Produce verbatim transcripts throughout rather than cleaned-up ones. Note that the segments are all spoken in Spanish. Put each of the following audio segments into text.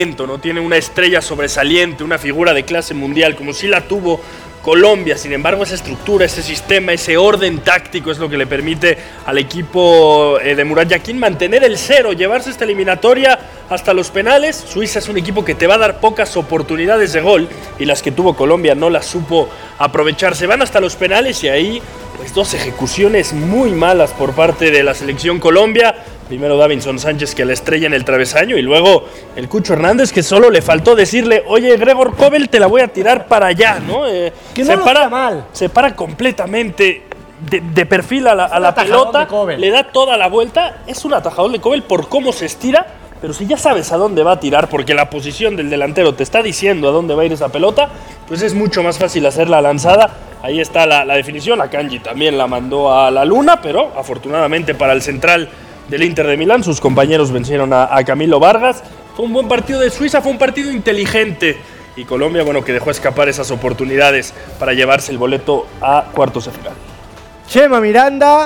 no tiene una estrella sobresaliente, una figura de clase mundial, como si la tuvo Colombia. Sin embargo, esa estructura, ese sistema, ese orden táctico es lo que le permite al equipo eh, de Murat Yakin mantener el cero, llevarse esta eliminatoria hasta los penales. Suiza es un equipo que te va a dar pocas oportunidades de gol y las que tuvo Colombia no las supo aprovechar. Se van hasta los penales y ahí pues dos ejecuciones muy malas por parte de la selección Colombia. Primero Davinson Sánchez, que la estrella en el travesaño, y luego el Cucho Hernández, que solo le faltó decirle: oye, Gregor Kobel, te la voy a tirar para allá, ¿no? Eh, que no se, lo para, está mal. se para completamente de, de perfil a la, a la pelota, le da toda la vuelta. Es un atajador de Kobel por cómo se estira, pero si ya sabes a dónde va a tirar, porque la posición del delantero te está diciendo a dónde va a ir esa pelota, pues es mucho más fácil hacer la lanzada. Ahí está la, la definición. A Kanji también la mandó a la luna, pero afortunadamente para el central del Inter de Milán, sus compañeros vencieron a, a Camilo Vargas. Fue un buen partido de Suiza, fue un partido inteligente. Y Colombia, bueno, que dejó escapar esas oportunidades para llevarse el boleto a cuartos de final. Chema Miranda,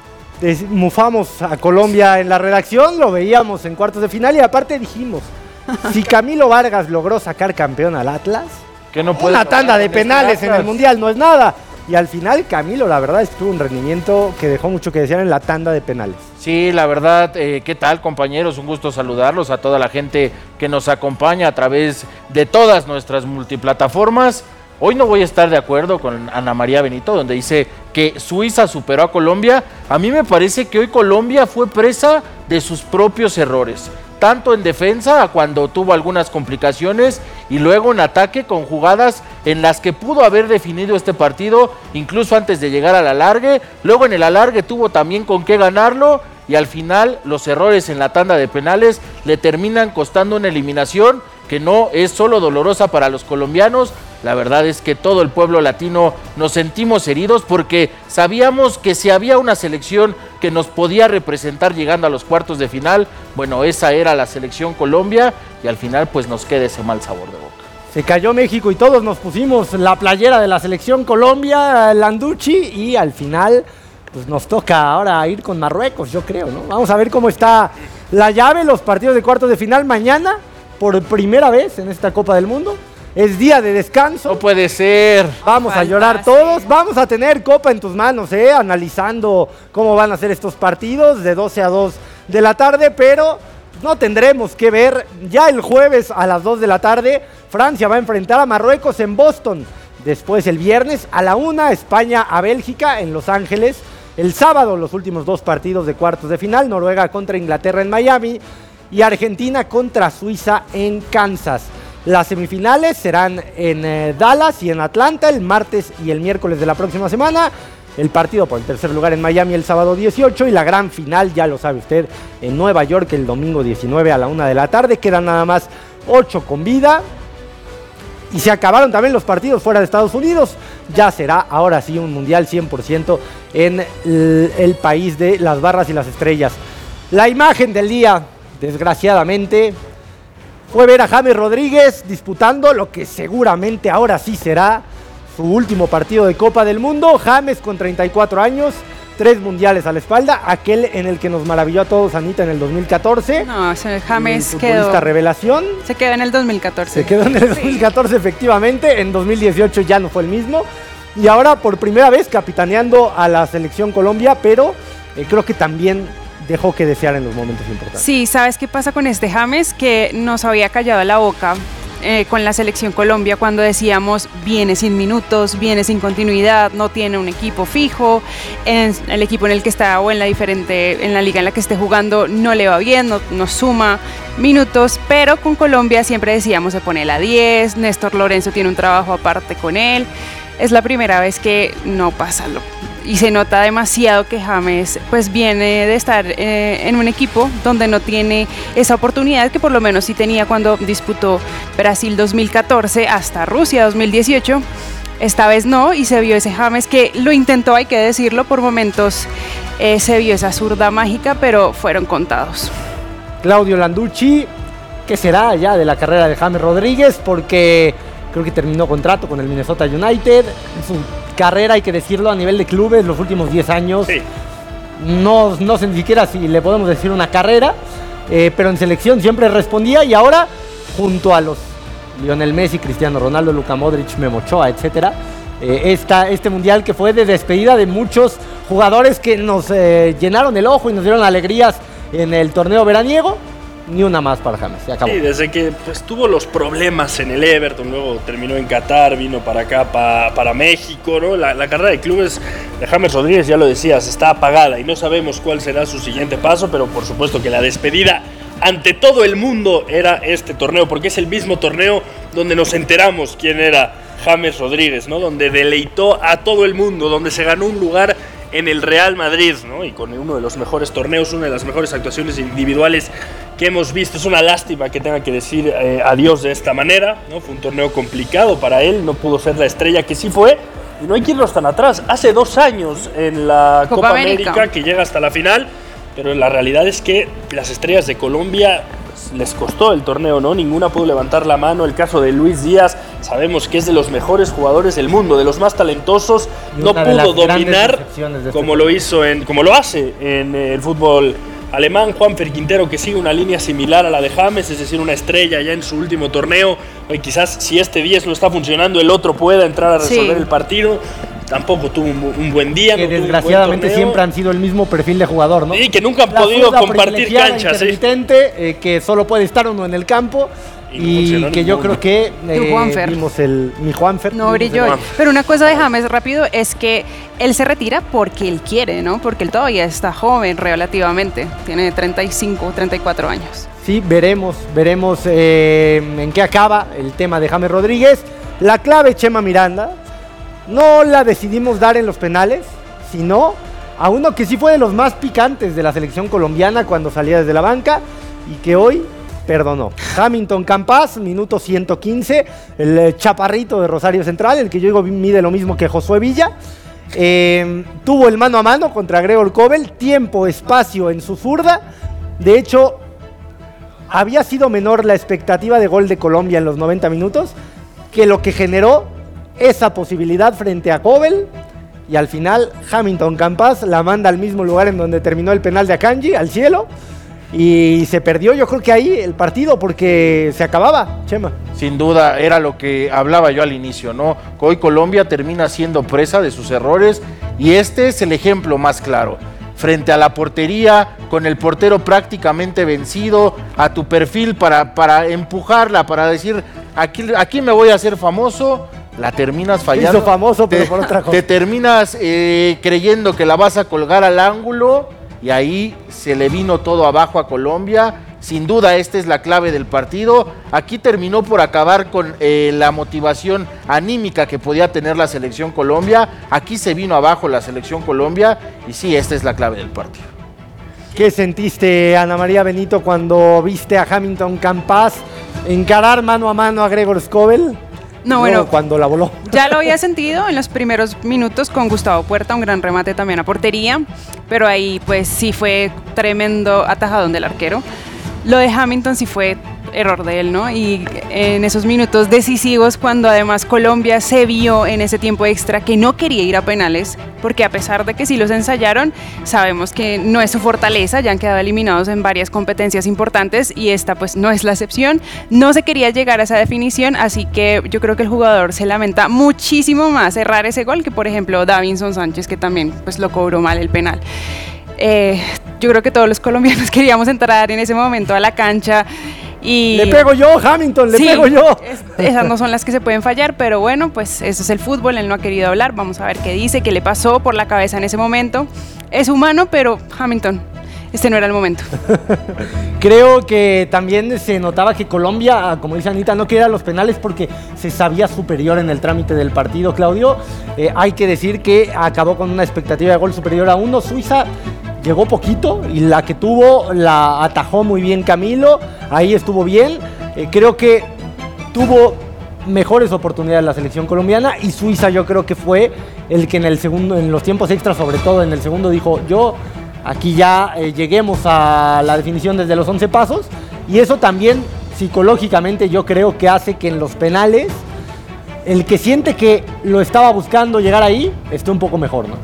mufamos a Colombia en la redacción, lo veíamos en cuartos de final y aparte dijimos, si Camilo Vargas logró sacar campeón al Atlas, que no puede una tanda de penales en el Mundial no es nada. Y al final Camilo, la verdad, estuvo un rendimiento que dejó mucho que desear en la tanda de penales. Sí, la verdad, eh, ¿qué tal, compañeros? Un gusto saludarlos, a toda la gente que nos acompaña a través de todas nuestras multiplataformas. Hoy no voy a estar de acuerdo con Ana María Benito, donde dice que Suiza superó a Colombia. A mí me parece que hoy Colombia fue presa de sus propios errores, tanto en defensa, cuando tuvo algunas complicaciones, y luego en ataque con jugadas en las que pudo haber definido este partido, incluso antes de llegar al alargue. Luego en el alargue tuvo también con qué ganarlo, y al final los errores en la tanda de penales le terminan costando una eliminación que no es solo dolorosa para los colombianos. La verdad es que todo el pueblo latino nos sentimos heridos, porque sabíamos que si había una selección que nos podía representar llegando a los cuartos de final, bueno, esa era la selección Colombia, y al final pues nos queda ese mal sabor de boca. Se cayó México y todos nos pusimos la playera de la selección Colombia, Landucci, y al final pues nos toca ahora ir con Marruecos, yo creo, ¿no? Vamos a ver cómo está la llave, los partidos de cuartos de final mañana, por primera vez en esta Copa del Mundo. Es día de descanso. No puede ser. Vamos a llorar todos. Vamos a tener Copa en tus manos, ¿eh? Analizando cómo van a ser estos partidos de doce a dos de la tarde, pero no tendremos que ver. Ya el jueves a las dos de la tarde, Francia va a enfrentar a Marruecos en Boston. Después el viernes a la una, España a Bélgica en Los Ángeles. El sábado los últimos dos partidos de cuartos de final, Noruega contra Inglaterra en Miami y Argentina contra Suiza en Kansas. Las semifinales serán en eh, Dallas y en Atlanta el martes y el miércoles de la próxima semana. El partido por el tercer lugar en Miami el sábado dieciocho y la gran final, ya lo sabe usted, en Nueva York el domingo diecinueve a la una de la tarde. Quedan nada más ocho con vida. Y se acabaron también los partidos fuera de Estados Unidos. Ya será ahora sí un mundial cien por ciento en el, el país de las barras y las estrellas. La imagen del día, desgraciadamente, fue ver a James Rodríguez disputando lo que seguramente ahora sí será su último partido de Copa del Mundo. James con treinta y cuatro años, tres mundiales a la espalda, aquel en el que nos maravilló a todos Anita en el dos mil catorce. No, ese James quedó. Revelación. Se quedó en el dos mil catorce. Se quedó en el dos mil catorce, sí. Efectivamente. En dos mil dieciocho ya no fue el mismo. Y ahora por primera vez capitaneando a la selección Colombia, pero eh, creo que también dejó que desear en los momentos importantes. Sí, ¿sabes qué pasa con este James? Que nos había callado la boca eh, con la selección Colombia cuando decíamos viene sin minutos, viene sin continuidad, no tiene un equipo fijo, en el equipo en el que está o en la diferente, en la liga en la que esté jugando no le va bien, no, no suma minutos, pero con Colombia siempre decíamos se pone la diez, Néstor Lorenzo tiene un trabajo aparte con él. Es la primera vez que no pasa lo y se nota demasiado que James pues viene de estar eh, en un equipo donde no tiene esa oportunidad que por lo menos sí tenía cuando disputó Brasil dos mil catorce hasta Rusia dos mil dieciocho. Esta vez no, y se vio ese James que lo intentó, hay que decirlo, por momentos eh, se vio esa zurda mágica, pero fueron contados. Claudio Landucci, ¿qué será ya de la carrera de James Rodríguez? Porque creo que terminó contrato con el Minnesota United. Su carrera, hay que decirlo, a nivel de clubes, los últimos diez años, sí. no, no sé ni siquiera si le podemos decir una carrera, eh, pero en selección siempre respondía, y ahora junto a los Lionel Messi, Cristiano Ronaldo, Luka Modric, Memo Ochoa, etcétera. Eh, esta, este mundial que fue de despedida de muchos jugadores que nos eh, llenaron el ojo y nos dieron alegrías en el torneo veraniego. Ni una más para James, se acabó. Sí, desde que pues, tuvo los problemas en el Everton, luego terminó en Qatar, vino para acá, pa, para México, ¿no? La, la carrera de clubes de James Rodríguez, ya lo decías, está apagada y no sabemos cuál será su siguiente paso, pero por supuesto que la despedida ante todo el mundo era este torneo, porque es el mismo torneo donde nos enteramos quién era James Rodríguez, ¿no? Donde deleitó a todo el mundo, donde se ganó un lugar en el Real Madrid, ¿no? Y con uno de los mejores torneos, una de las mejores actuaciones individuales que hemos visto. Es una lástima que tenga que decir eh, adiós de esta manera, ¿no? Fue un torneo complicado para él, no pudo ser la estrella que sí fue, y no hay que irnos tan atrás. Hace dos años en la Copa, Copa América. América, que llega hasta la final, pero la realidad es que las estrellas de Colombia pues, les costó el torneo, ¿no? Ninguna pudo levantar la mano. El caso de Luis Díaz, sabemos que es de los mejores jugadores del mundo, de los más talentosos, no pudo dominar este como lo hizo en, como lo hace en el fútbol alemán. Juanfer Quintero, que sigue una línea similar a la de James, es decir, una estrella ya en su último torneo. Hoy quizás si este diez no está funcionando, el otro pueda entrar a resolver sí. el partido. Tampoco tuvo un, un buen día. Que no desgraciadamente siempre han sido el mismo perfil de jugador, ¿no? Y que nunca han la podido compartir canchas. ¿Sí? Eh, que solo puede estar uno en el campo. Y, y que yo creo que eh, vimos el mi Juanfer. No brilló. Pero una cosa de James rápido es que él se retira porque él quiere, ¿no? Porque él todavía está joven relativamente. Tiene treinta y cinco, treinta y cuatro años. Sí, veremos, veremos eh, en qué acaba el tema de James Rodríguez. La clave, Chema Miranda, no la decidimos dar en los penales, sino a uno que sí fue de los más picantes de la selección colombiana cuando salía desde la banca y que hoy perdonó. Hamilton Campas, minuto ciento quince, el chaparrito de Rosario Central, el que yo digo mide lo mismo que Josué Villa. Eh, tuvo el mano a mano contra Gregor Kobel, tiempo, espacio en su zurda. De hecho, había sido menor la expectativa de gol de Colombia en los noventa minutos que lo que generó esa posibilidad frente a Kobel. Y al final, Hamilton Campas la manda al mismo lugar en donde terminó el penal de Akanji, al cielo. Y se perdió, yo creo que ahí el partido, porque se acababa, Chema. Sin duda, era lo que hablaba yo al inicio, ¿no? Hoy Colombia termina siendo presa de sus errores y este es el ejemplo más claro. Frente a la portería, con el portero prácticamente vencido, a tu perfil para, para empujarla, para decir, aquí, aquí me voy a hacer famoso, la terminas fallando. Hizo famoso, pero te, por otra cosa. Te terminas eh, creyendo que la vas a colgar al ángulo. Y ahí se le vino todo abajo a Colombia. Sin duda esta es la clave del partido. Aquí terminó por acabar con eh, la motivación anímica que podía tener la selección Colombia. Aquí se vino abajo la selección Colombia y sí, esta es la clave del partido. ¿Qué sentiste, Ana María Benito, cuando viste a Hamilton Campas encarar mano a mano a Gregor Kobel? No, bueno, cuando la voló. Ya lo había sentido en los primeros minutos con Gustavo Puerta, un gran remate también a portería, pero ahí pues sí fue tremendo atajadón del arquero. Lo de Hamilton sí fue error de él, ¿no? Y en esos minutos decisivos, cuando además Colombia se vio en ese tiempo extra que no quería ir a penales, porque a pesar de que sí los ensayaron, sabemos que no es su fortaleza, ya han quedado eliminados en varias competencias importantes y esta pues no es la excepción. No se quería llegar a esa definición, así que yo creo que el jugador se lamenta muchísimo más errar ese gol que, por ejemplo, Davinson Sánchez, que también pues lo cobró mal el penal. Eh, yo creo que todos los colombianos queríamos entrar en ese momento a la cancha. Y le pego yo, Hamilton, le sí, pego yo. Es, esas no son las que se pueden fallar, pero bueno, pues eso es el fútbol, él no ha querido hablar, vamos a ver qué dice, qué le pasó por la cabeza en ese momento. Es humano, pero Hamilton, este no era el momento. Creo que también se notaba que Colombia, como dice Anita, no quería los penales porque se sabía superior en el trámite del partido, Claudio. Eh, hay que decir que acabó con una expectativa de gol superior a uno. Suiza llegó poquito y la que tuvo la atajó muy bien Camilo, ahí estuvo bien. Eh, creo que tuvo mejores oportunidades la selección colombiana y Suiza yo creo que fue el que en el segundo, en los tiempos extras, sobre todo en el segundo, dijo yo aquí ya eh, lleguemos a la definición desde los once pasos, y eso también psicológicamente yo creo que hace que en los penales el que siente que lo estaba buscando llegar ahí esté un poco mejor, ¿no?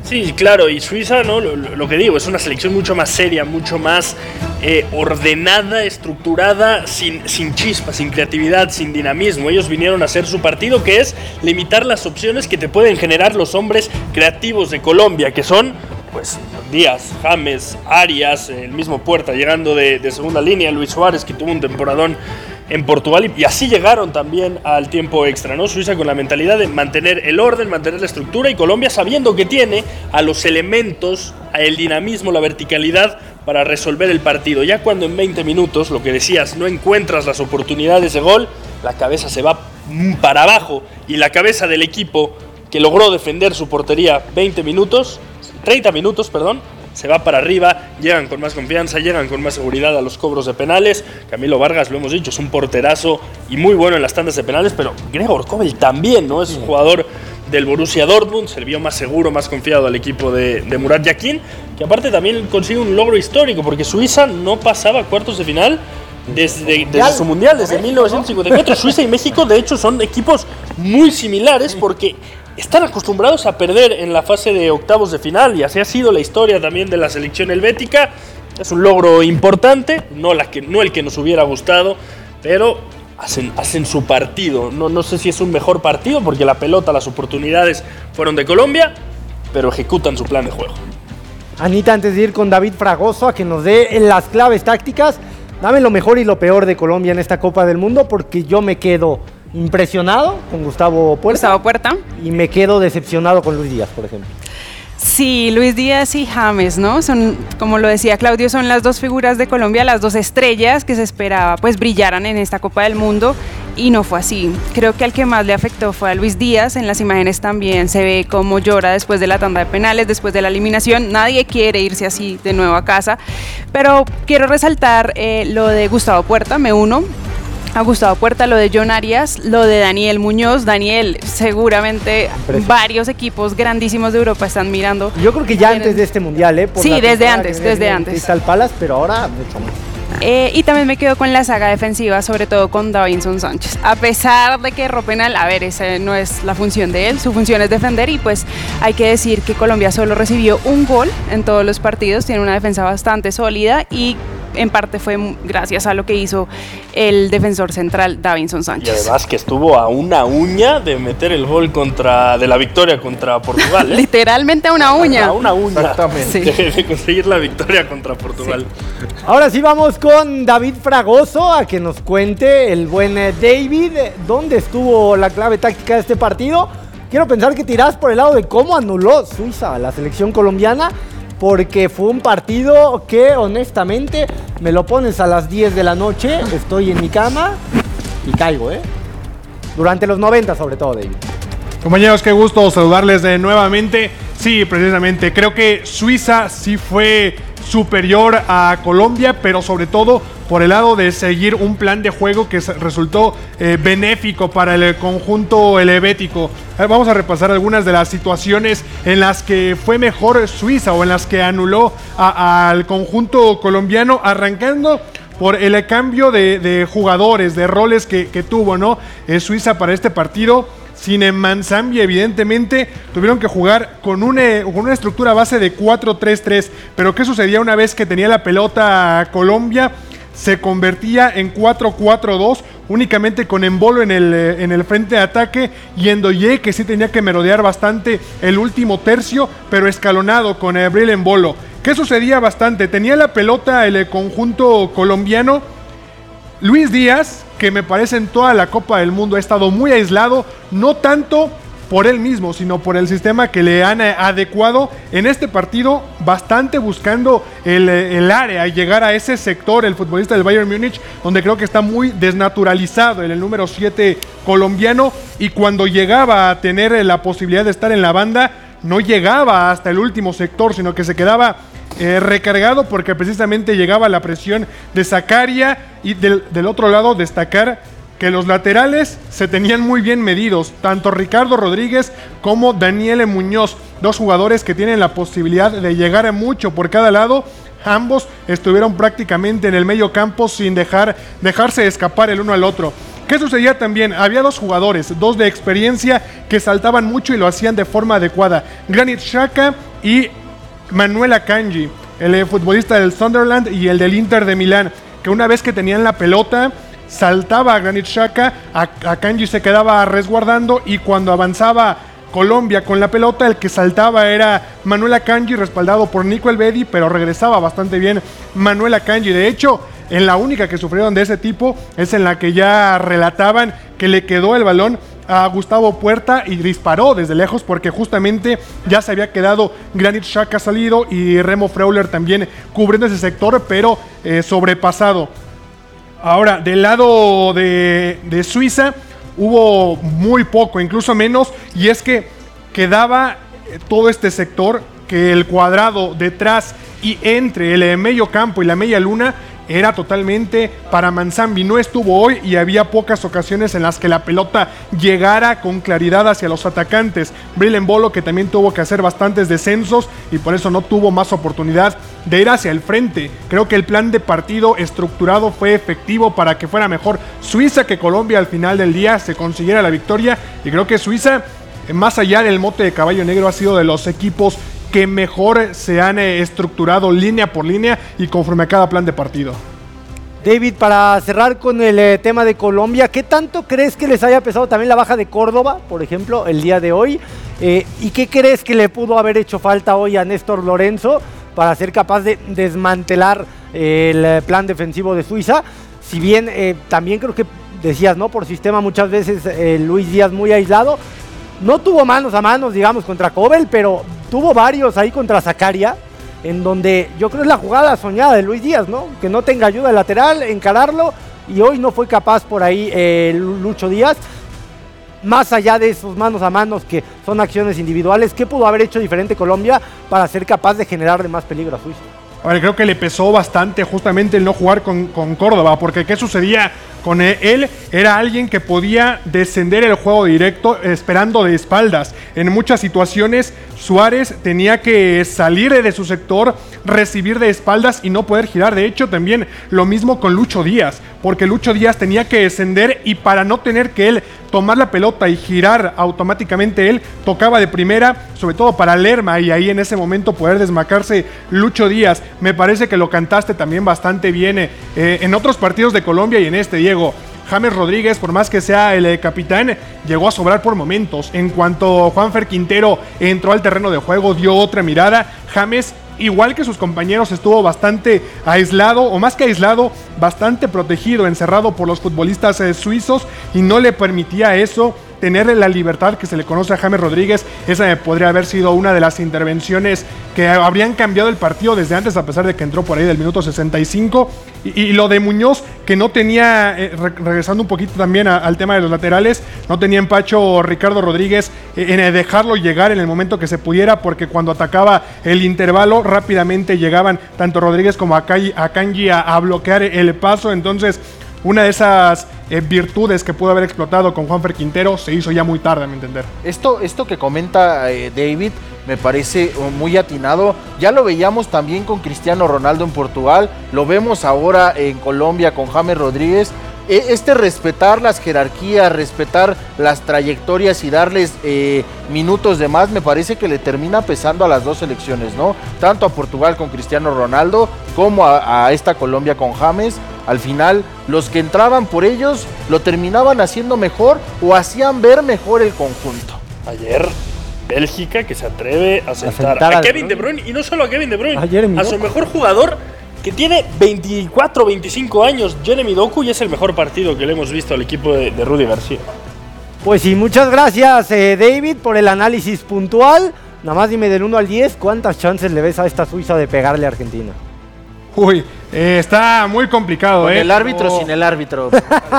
Sí, claro, y Suiza, ¿no? Lo, lo que digo, es una selección mucho más seria, mucho más eh, ordenada, estructurada, sin, sin chispa, sin creatividad, sin dinamismo. Ellos vinieron a hacer su partido, que es limitar las opciones que te pueden generar los hombres creativos de Colombia, que son, pues, Díaz, James, Arias, el mismo Puerta, llegando de, de segunda línea, Luis Suárez, que tuvo un temporadón en Portugal, y, y así llegaron también al tiempo extra, ¿no? Suiza con la mentalidad de mantener el orden, mantener la estructura, y Colombia sabiendo que tiene a los elementos, a el dinamismo, la verticalidad para resolver el partido. Ya cuando en veinte minutos, lo que decías, no encuentras las oportunidades de gol, la cabeza se va para abajo, y la cabeza del equipo que logró defender su portería veinte minutos, treinta minutos, perdón, se va para arriba, llegan con más confianza, llegan con más seguridad a los cobros de penales. Camilo Vargas, lo hemos dicho, es un porterazo y muy bueno en las tandas de penales, pero Gregor Kobel también, ¿no? Es un jugador del Borussia Dortmund, se vio más seguro, más confiado al equipo de, de Murat Yakin, que aparte también consigue un logro histórico, porque Suiza no pasaba a cuartos de final desde, desde su mundial, desde mil novecientos cincuenta y cuatro. Suiza y México, de hecho, son equipos muy similares porque están acostumbrados a perder en la fase de octavos de final, y así ha sido la historia también de la selección helvética. Es un logro importante, no, la que, no el que nos hubiera gustado, pero hacen, hacen su partido. No, no sé si es un mejor partido, porque la pelota, las oportunidades fueron de Colombia, pero ejecutan su plan de juego. Anita, antes de ir con David Fragoso a que nos dé las claves tácticas, dame lo mejor y lo peor de Colombia en esta Copa del Mundo, porque yo me quedo impresionado con Gustavo Puerta. Gustavo Puerta. Y me quedo decepcionado con Luis Díaz, por ejemplo. Sí, Luis Díaz y James, ¿no? Son, como lo decía Claudio, son las dos figuras de Colombia, las dos estrellas que se esperaba pues brillaran en esta Copa del Mundo, y no fue así. Creo que al que más le afectó fue a Luis Díaz. En las imágenes también se ve cómo llora después de la tanda de penales, después de la eliminación. Nadie quiere irse así de nuevo a casa, pero quiero resaltar eh, lo de Gustavo Puerta, me uno a Gustavo Puerta, lo de John Arias, lo de Daniel Muñoz. Daniel, seguramente varios equipos grandísimos de Europa están mirando. Yo creo que ya antes de este mundial, ¿eh? Por sí, desde antes, desde antes. Crystal Palace, pero ahora mucho más. Eh, y también me quedo con la saga defensiva, sobre todo con Davinson Sánchez. A pesar de que erró penal, a ver, esa no es la función de él, su función es defender, y pues hay que decir que Colombia solo recibió un gol en todos los partidos, tiene una defensa bastante sólida, y en parte fue gracias a lo que hizo el defensor central Davinson Sánchez. Y además que estuvo a una uña de meter el gol contra de la victoria contra Portugal, ¿eh? Literalmente a una uña. A una uña. Exactamente. Sí. De, de conseguir la victoria contra Portugal. Sí. Ahora sí vamos con David Fragoso a que nos cuente, el buen David, dónde estuvo la clave táctica de este partido. Quiero pensar que tirás por el lado de cómo anuló Suiza a la selección colombiana, porque fue un partido que honestamente me lo pones a las diez de la noche, estoy en mi cama y caigo, ¿eh? Durante los noventa sobre todo, David. Compañeros, qué gusto saludarles de nuevamente. Sí, precisamente, creo que Suiza sí fue superior a Colombia, pero sobre todo por el lado de seguir un plan de juego que resultó eh, benéfico para el conjunto helvético. Vamos a repasar algunas de las situaciones en las que fue mejor Suiza o en las que anuló a, al conjunto colombiano, arrancando por el cambio de, de jugadores, de roles que, que tuvo, ¿no? Eh, Suiza para este partido, sin Manzambi, evidentemente, tuvieron que jugar con una, con una estructura base de cuatro tres tres. Pero ¿qué sucedía una vez que tenía la pelota Colombia? Se convertía en cuatro cuatro dos, únicamente con Embolo en el, en el frente de ataque, y Ndoye, que sí tenía que merodear bastante el último tercio, pero escalonado con Abril Embolo. ¿Qué sucedía bastante? Tenía la pelota el conjunto colombiano. Luis Díaz, que me parece en toda la Copa del Mundo ha estado muy aislado, no tanto por él mismo, sino por el sistema que le han adecuado en este partido, bastante buscando el, el área y llegar a ese sector, el futbolista del Bayern Múnich, donde creo que está muy desnaturalizado en el número siete colombiano, y cuando llegaba a tener la posibilidad de estar en la banda, no llegaba hasta el último sector, sino que se quedaba eh, recargado, porque precisamente llegaba la presión de Zakaria, y del, del otro lado destacar que los laterales se tenían muy bien medidos, tanto Ricardo Rodríguez como Daniel Muñoz, dos jugadores que tienen la posibilidad de llegar a mucho por cada lado. Ambos estuvieron prácticamente en el medio campo sin dejar, dejarse escapar el uno al otro. ¿Qué sucedía también? Había dos jugadores, dos de experiencia, que saltaban mucho y lo hacían de forma adecuada. Granit Xhaka y Manuel Akanji, el futbolista del Sunderland y el del Inter de Milán, que una vez que tenían la pelota saltaba a Granit Xhaka, Akanji se quedaba resguardando y cuando avanzaba Colombia con la pelota, el que saltaba era Manuel Akanji, respaldado por Nico Elvedi, pero regresaba bastante bien Manuel Akanji. De hecho, en la única que sufrieron de ese tipo es en la que ya relataban que le quedó el balón a Gustavo Puerta y disparó desde lejos porque justamente ya se había quedado Granit Xhaka salido y Remo Freuler también cubriendo ese sector, pero eh, sobrepasado. Ahora, del lado de, de Suiza hubo muy poco, incluso menos, y es que quedaba todo este sector, que el cuadrado detrás y entre el medio campo y la media luna era totalmente para Manzambi. No estuvo hoy y había pocas ocasiones en las que la pelota llegara con claridad hacia los atacantes. Bril Embolo, que también tuvo que hacer bastantes descensos y por eso no tuvo más oportunidad de ir hacia el frente. Creo que el plan de partido estructurado fue efectivo para que fuera mejor Suiza que Colombia al final del día, se consiguiera la victoria, y creo que Suiza, más allá del mote de caballo negro, ha sido de los equipos que mejor se han eh, estructurado línea por línea y conforme a cada plan de partido. David, para cerrar con el eh, tema de Colombia, ¿qué tanto crees que les haya pesado también la baja de Córdoba, por ejemplo, el día de hoy? Eh, ¿Y qué crees que le pudo haber hecho falta hoy a Néstor Lorenzo para ser capaz de desmantelar eh, el plan defensivo de Suiza? Si bien eh, también creo que decías, ¿no? Por sistema muchas veces eh, Luis Díaz muy aislado. No tuvo manos a manos, digamos, contra Kobel, pero tuvo varios ahí contra Zakaria, en donde yo creo es la jugada soñada de Luis Díaz, ¿no? Que no tenga ayuda lateral, encararlo, y hoy no fue capaz por ahí eh, Lucho Díaz. Más allá de esos manos a manos que son acciones individuales, ¿qué pudo haber hecho diferente Colombia para ser capaz de generarle más peligro a Suiza? A ver, creo que le pesó bastante justamente el no jugar con, con Córdoba, porque ¿qué sucedía con él? Era alguien que podía descender el juego directo esperando de espaldas. En muchas situaciones Suárez tenía que salir de su sector, recibir de espaldas y no poder girar. De hecho, también lo mismo con Lucho Díaz, porque Lucho Díaz tenía que descender y para no tener que él tomar la pelota y girar automáticamente él, tocaba de primera, sobre todo para Lerma, y ahí en ese momento poder desmarcarse Lucho Díaz. Me parece que lo cantaste también bastante bien eh, en otros partidos de Colombia y en este, Diego. James Rodríguez, por más que sea el eh, capitán, llegó a sobrar por momentos. En cuanto Juanfer Quintero entró al terreno de juego, dio otra mirada. James, igual que sus compañeros, estuvo bastante aislado, o más que aislado, bastante protegido, encerrado por los futbolistas eh, suizos, y no le permitía eso tener la libertad que se le conoce a James Rodríguez. Esa podría haber sido una de las intervenciones que habrían cambiado el partido desde antes, a pesar de que entró por ahí del minuto sesenta y cinco. Y, y lo de Muñoz, que no tenía, eh, re regresando un poquito también a, al tema de los laterales, no tenía empacho Ricardo Rodríguez eh, en dejarlo llegar en el momento que se pudiera, porque cuando atacaba el intervalo rápidamente llegaban tanto Rodríguez como Akanji a, a bloquear el paso. Entonces, una de esas eh, virtudes que pudo haber explotado con Juanfer Quintero se hizo ya muy tarde, a mi entender. Esto, esto que comenta eh, David me parece muy atinado. Ya lo veíamos también con Cristiano Ronaldo en Portugal, lo vemos ahora en Colombia con James Rodríguez. Este respetar las jerarquías, respetar las trayectorias y darles eh, minutos de más, me parece que le termina pesando a las dos selecciones, ¿no? Tanto a Portugal con Cristiano Ronaldo como a, a esta Colombia con James. Al final, los que entraban por ellos lo terminaban haciendo mejor o hacían ver mejor el conjunto. Ayer, Bélgica, que se atreve a sentar, a, sentar a, a Kevin De Bruyne, y no solo a Kevin De Bruyne, a su mejor jugador, que tiene veinticuatro, veinticinco años, Jeremy Doku, y es el mejor partido que le hemos visto al equipo de, de Rudy García. Pues sí, muchas gracias eh, David por el análisis puntual. Nada más dime del uno al diez, ¿cuántas chances le ves a esta Suiza de pegarle a Argentina? Uy, eh, está muy complicado, Con ¿eh? el árbitro, oh. sin el árbitro.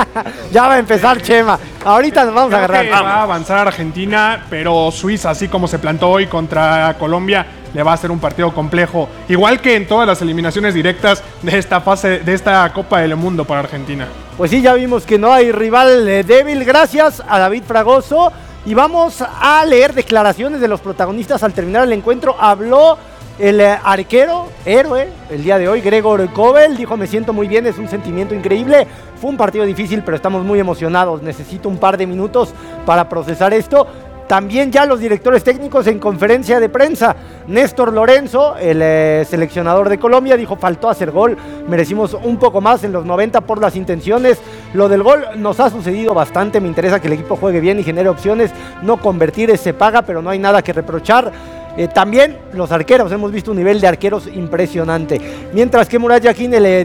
Ya va a empezar, Chema. Ahorita nos vamos Creo a agarrar. Que va a avanzar Argentina, pero Suiza, así como se plantó hoy contra Colombia, le va a ser un partido complejo. Igual que en todas las eliminaciones directas de esta fase, de esta Copa del Mundo para Argentina. Pues sí, ya vimos que no hay rival eh, débil. Gracias a David Fragoso. Y vamos a leer declaraciones de los protagonistas al terminar el encuentro. Habló el eh, arquero, héroe, el día de hoy, Gregor Kobel. Dijo: me siento muy bien, es un sentimiento increíble. Fue un partido difícil, pero estamos muy emocionados. Necesito un par de minutos para procesar esto. también ya los directores técnicos en conferencia de prensa. Néstor Lorenzo, el eh, seleccionador de Colombia, dijo: faltó hacer gol, merecimos un poco más en los noventa por las intenciones. Lo del gol nos ha sucedido bastante, me interesa que el equipo juegue bien y genere opciones, no convertir se paga, pero no hay nada que reprochar. Eh, también los arqueros, hemos visto un nivel de arqueros impresionante. Mientras que Murat Yakin, el